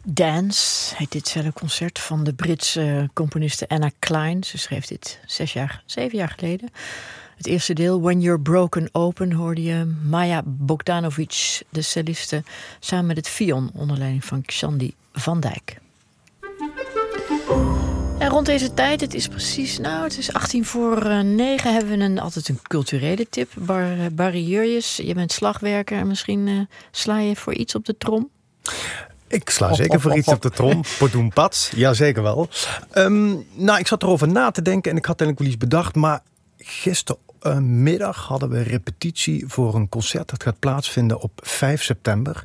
Dance heet dit celloconcert van de Britse componiste Anna Klein. Ze schreef dit 7 jaar geleden. Het eerste deel, When You're Broken Open, hoorde je Maja Bogdanovic, de celliste, samen met het Fion onder leiding van Xandi van Dijk. En rond deze tijd, het is 9:18, hebben we altijd een culturele tip. Barry Jurjes, je bent slagwerker en misschien sla je voor iets op de trom? Ik sla zeker voor iets op de trom. Podoempats, ja zeker wel. Ik zat erover na te denken en ik had eigenlijk wel iets bedacht. Maar gistermiddag hadden we een repetitie voor een concert dat gaat plaatsvinden op 5 september.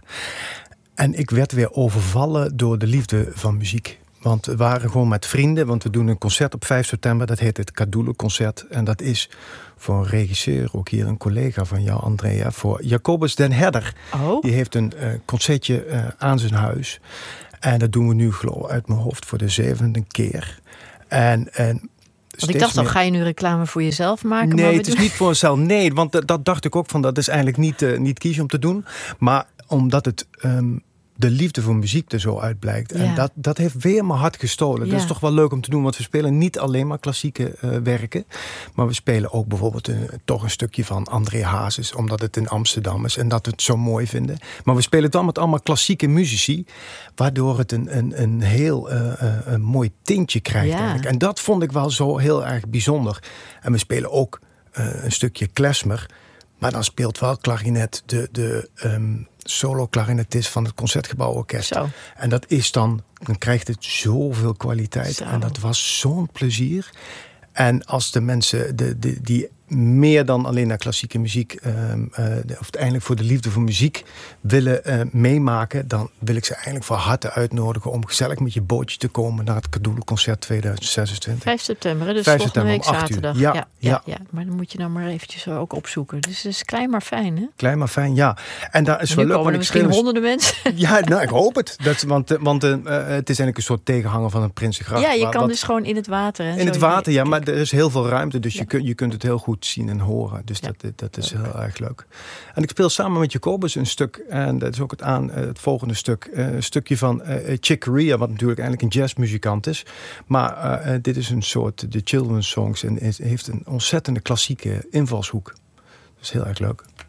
En ik werd weer overvallen door de liefde van muziek. Want we waren gewoon met vrienden, want we doen een concert op 5 september. Dat heet het Kadoelen-concert. En dat is voor een regisseur, ook hier een collega van jou, Andrea, voor Jacobus den Herder. Oh. Die heeft een concertje aan zijn huis. En dat doen we nu, geloof ik, uit mijn hoofd voor de 7e keer. Want ik dacht al, ga je nu reclame voor jezelf maken? Nee, het is niet voor onszelf. Nee, want dat dacht ik ook van, dat is eigenlijk niet kies om te doen. Maar omdat het de liefde voor muziek er zo uitblijkt. Ja. En dat heeft weer mijn hart gestolen. Ja. Dat is toch wel leuk om te doen, want we spelen niet alleen maar klassieke werken. Maar we spelen ook bijvoorbeeld toch een stukje van André Hazes, omdat het in Amsterdam is en dat we het zo mooi vinden. Maar we spelen dan met allemaal klassieke muzici, waardoor het een heel mooi tintje krijgt. Ja. Eigenlijk. En dat vond ik wel zo heel erg bijzonder. En we spelen ook een stukje klezmer. Maar dan speelt wel klarinet de solo-klarinetist van het Concertgebouworkest. Zo. En dat is dan krijgt het zoveel kwaliteit. Zo. En dat was zo'n plezier. En als de mensen die meer dan alleen naar klassieke muziek, of uiteindelijk voor de liefde voor muziek willen meemaken, dan wil ik ze eigenlijk van harte uitnodigen om gezellig met je bootje te komen naar het Kadoelenconcert 2026. 5 september, dus 5 volgende week september, zaterdag. Ja. Maar dan moet je nou maar eventjes ook opzoeken. Dus het is klein maar fijn, hè? Klein maar fijn, ja. En daar is nu wel leuk. Komen er misschien honderden mensen. Ja, ik hoop het. Want het is eigenlijk een soort tegenhanger van een Prinsengracht. Ja, je kan dus gewoon in het water. In het water, ja, maar er is heel veel ruimte. Dus je kunt het heel goed zien en horen. Dus dat is heel erg leuk. En ik speel samen met Jacobus een stuk. En dat is ook het volgende stuk. Een stukje van Chick Corea, wat natuurlijk eigenlijk een jazzmuzikant is. Maar dit is een soort de children's songs. En heeft een ontzettende klassieke invalshoek. Dat is heel erg leuk.